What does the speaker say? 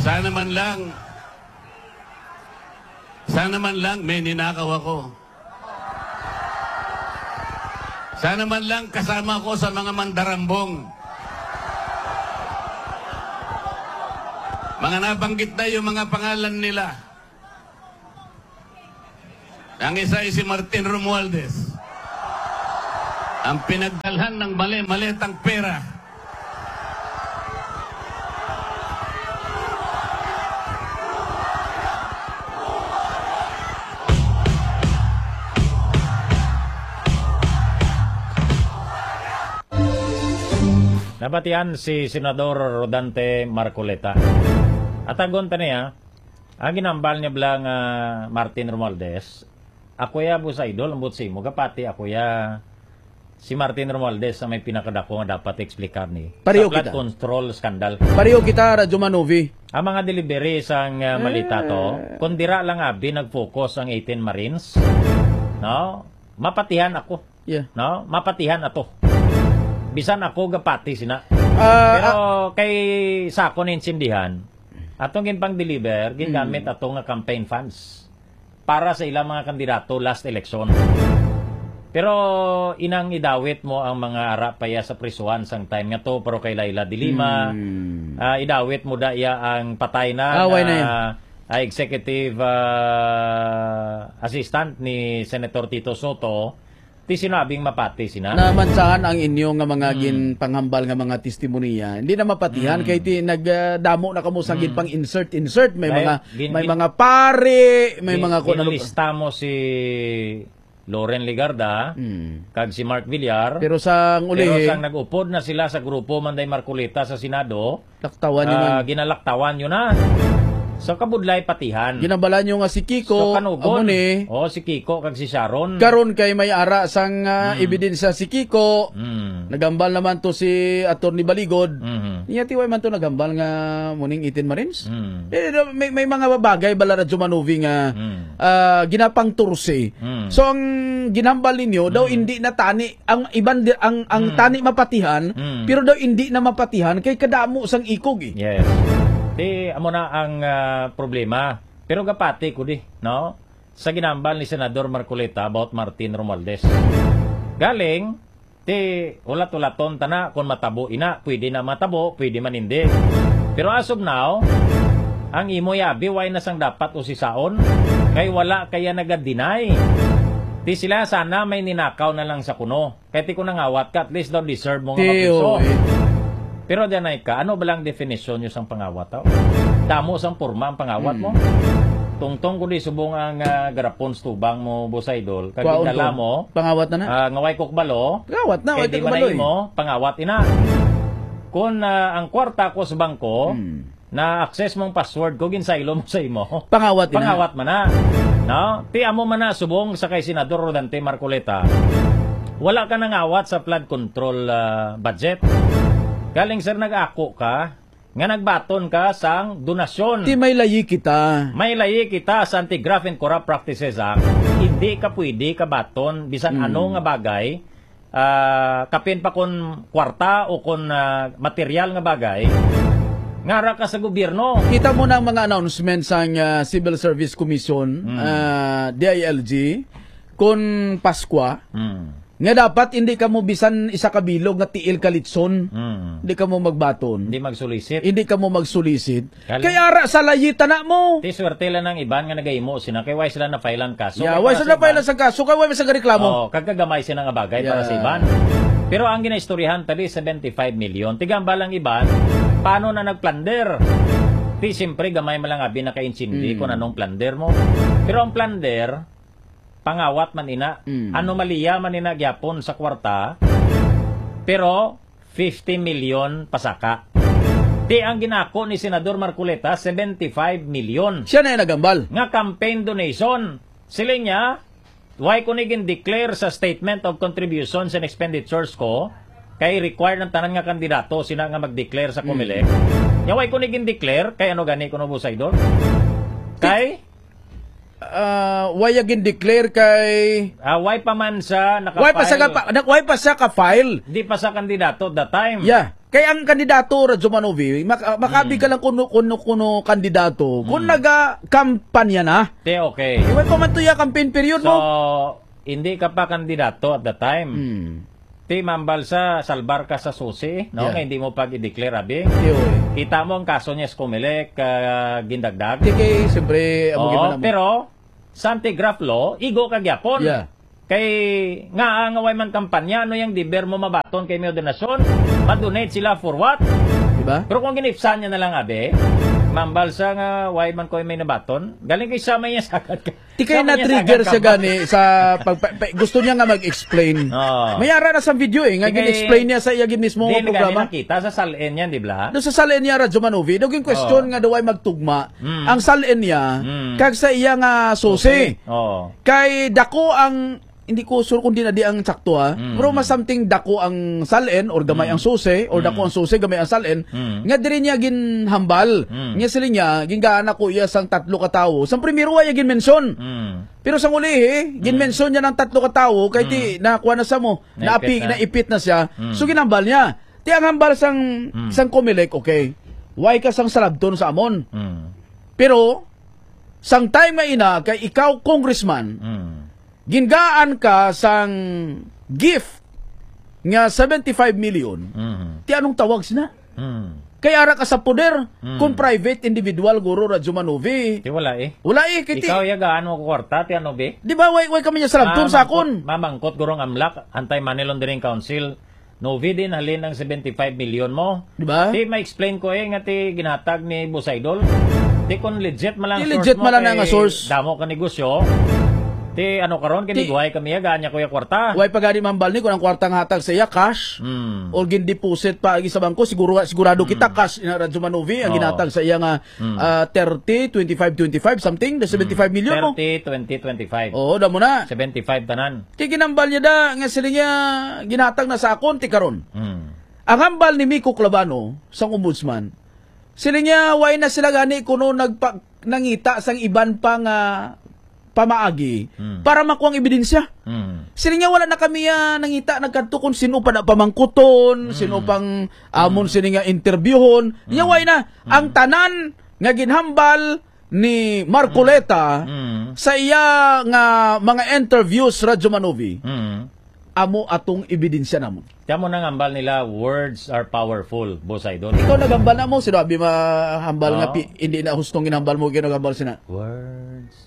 Sana man lang may ninakaw ako. Sana man lang kasama ko sa mga mandarambong. Mga nabanggit na yung mga pangalan nila. Ang isa ay si Martin Romualdez. Ang pinagdalhan ng mali-malitang pera. Nabatian si Senador Rodante Marcoleta. At agon ta niya, ang ginambal niya bilang Martin Romualdez, ako ya bu sa idol, ambot si mo, kapati ako ya si Martin Romualdez sa may pinakadako nga dapat explicar ni. Pareho sa flood kita. control scandal. Pareho kita, Radyo Manovi. Ang mga delivery sang malita to, kung dira lang abi nag-focus ang 18 Marines, no? Mapatihan ako. Yeah. No? Mapatihan ato. Bisan ako gapati sina. Pero kay sako ni insindihan, atong ginpang deliver, gingamit atong nga campaign funds para sa ilang mga kandidato last election. Pero inang idawit mo ang mga ara paya sa prisuan sang time nga to, pero kay Laila de Lima, idawit mo da iya ang patay na executive assistant ni Senator Tito Soto, ti sinabing mapati sina. Namansahan ang inyong mga ginpanghambal nga mga testimonya. Hindi na mapatihan kay ti nagdamo na kamo sa ginpang insert. May mga pare, may mga kinalista mo si Loren Ligarda, kag si Mark Villar. Pero sang uli, sang nag-upod na sila sa grupo Manday Marcoleta sa Senado, laktawan yun. Ginalaktawan yun na. So kabudlay patihan. Ginambala nyo nga si Kiko, kanugon. Si Kiko kag si Sharon. Karon kay may ara sang ebidensya si Kiko. Nagambal naman to si Attorney Baligod. Niya tiway man to nagambal nga muning 18 Marines. May mga bagay bala Radyo Manovi nga ginapang turse. So ang ginambal ninyo daw hindi na tani ang iban ang tani mapatihan, pero daw hindi na mapatihan kay kadamo sang ikog eh. Yes. Di amo na ang problema. Pero gapati ko di, no? Sa ginambal ni Senador Marcoleta about Martin Romualdez. Galing, ulat-ulaton tana kung matabo ina, pwede na matabo, pwede man hindi. Pero as of now, ang imo yabi way na sang dapat usisaon, kay wala kaya naga-deny. Di sila sana may ninakaw na lang sa kuno. Kaya ti ko nangawat ka, at least daw deserve mo nga mapiso. Pero danay ka, ano ba lang definition nyo sang pangawat? Damo sang porma ang pangawat mo? Tungtong ko di subong ang garapons tubang mo, Boss Idol. Kagindala mo, pangawat na ngaway kokbalo, pangawat na, di manay mo, pangawat ina. Kung ang kwarta ko sa bangko, na access mong password ko, ginsaylo mo sa imo, pangawat man na. No? Ti amo man na subong sa kay Senador Rodante Marcoleta, wala ka nang awat sa flood control budget. Galing sir nag-ako ka, nga nagbaton ka sang donasyon. Di may layi kita. May layi kita sa Anti-Graft and Corrupt Practices Act. Hindi ka pwede kabaton bisan ano nga bagay, kapin pa kon kwarta o kon material nga bagay, ngara ka sa gobyerno. Kita mo na ang mga announcements sang Civil Service Commission, DILG, kon Paskwa, nga dapat hindi ka mo bisan isa kabilog nga tiil kalitson. Hindi ka mo magbaton. Hindi magsulisit. Hindi ka mo magsulisit. Kaya ara sa layita na mo. Ti swerte lang ng iban nga nagahimo sina kay why sila na filean kaso. Yeah, why sila na filean sa kaso kay why sa reklamo. Kagagamay sila nga bagay para sa iban. Pero ang ginaistoryahan tali 75 million. Tigamba lang iban, paano na nagplander? Ti siyempre gamay man lang abi na kainsindi kung anong plander mo. Pero ang plander pangawat man ina, anomalya man ina gyapon sa kwarta, pero 50 million pasaka. Di ang ginako ni Senador Marcoleta, 75 million. Siya na yung nagambal. Nga campaign donation. Sila niya, why ko niging declare sa Statement of Contributions and Expenditures ko, kay required ng tanan nga kandidato, sina nga mag-declare sa COMELEC. Nga why ko niging declare, kay ano gani ko no Boss Idol? Kay why agin declare kay Why pa man sa why pa sa ka-file. Di pa sa kandidato that time. Yeah. Kaya ang kandidato Radyo Manovi, makabi ka lang kuno kandidato kung naga-kampanya na. Te okay. Iway pa man to ya campaign period So, mo. hindi ka pa kandidato at that time. Ti mambal sa salbar ka sa susi, no? Yeah. Nga hindi mo pag i-declare abi. Iyoy. Kita mo ang kaso niya sa Comelec, gindagdag. Di kay, siyempre, Oo, pero sa anti-graft law, igo ka gyapon. Yeah. Kay nga ang away man kampanya, ano yung diber mo mabaton kay may donasyon? Ma-donate sila for what? Diba? Pero kung ginipsan niya na lang abe, mambal sa nga why man ko may nabaton, galing kay sama niya sagad ka. Di kayo na-trigger siya gani sa gusto niya nga mag-explain. Mayara na sa video nga gin-explain niya sa iya mismo nga programa. Hindi nakita sa salin niya, di ba? Do sa salin niya Radyo Manovi, duging question nga duway magtugma. Ang salin niya kag sa iya nga susi. Kay dako ang hindi ko sure kung di na di ang sakto pero mas something dako ang salin or gamay ang susi or dako ang susi gamay ang salin nga diri niya ginhambal nga sila niya gingaan ako iya sang 3 ka tawo sang primero ay gin-mention pero sang uli gin-mention niya ng 3 ka tawo kay ti nakuha na sa mo naipit na siya so ginhambal niya ti ang hambal sang Comelec okay why ka sang salabton sa amon pero sang time nga ina kay ikaw congressman gingaan ka sang gift nga 75 million. Ti anong tawag sina? Kaya ara ka sa poder kung private individual guro Radyo Manovi. Ti wala eh. Wala eh kiti. Ikaw yagaan mo ko kwarta ti ano be? Di ba way kami niya salabton sa akon. Mamangkot gurong amlak Anti-Money Laundering Council. Novi din halin ang 75 million mo. Di ba? Ti ma-explain ko nga ti ginatag ni Boss Idol. Ti kon legit malang source legit mo. Legit nga source. Damo ka negosyo. Ti ano karon kini guhay kami yagaan niya kuya kwarta. Way pagani mambal ni kun ang kwartang hatag sa iya cash. O gin deposit pa agi sa bangko sigurado kita cash ina Radyo Manovi ang ginatag sa iya nga 30 25 something the 75 million mo. 30 20 25. Oo damo na. 75 tanan. Ti ginambal niya da nga sila niya ginatag na sa akon ti karon. Ang hambal ni Miko Clavano sang ombudsman. Sila niya way na sila gani kuno nangita sang iban pa nga pamaagi para makuha ang ebidensya. Sila nga wala na kami nangita nagkanto kung sino pa na pamangkuton, sino pang amon sila nga interviewon. Yaway na ang tanan nga ginhambal ni Marcoleta sa iya nga mga interviews Radyo Manovi. Amo atong ebidensya namon. Tiyan mo nang hambal nila, words are powerful, Boss Idol. Ikaw nagambal na mo, sinabi mahambal nga hindi na hustong ginambal mo, ginagambal sina. Words